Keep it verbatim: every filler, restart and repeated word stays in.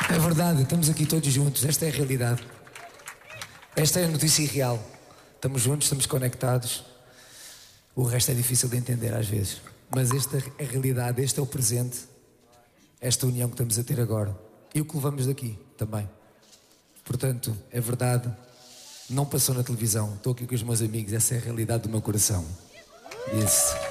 É verdade, estamos aqui todos juntos, esta é a realidade. Esta é a notícia real. Estamos juntos, estamos conectados. O resto é difícil de entender às vezes. Mas esta é a realidade, este é o presente. Esta união que estamos a ter agora. E o que levamos daqui também. Portanto, é verdade. Não passou na televisão. Estou aqui com os meus amigos. Essa é a realidade do meu coração. Isso.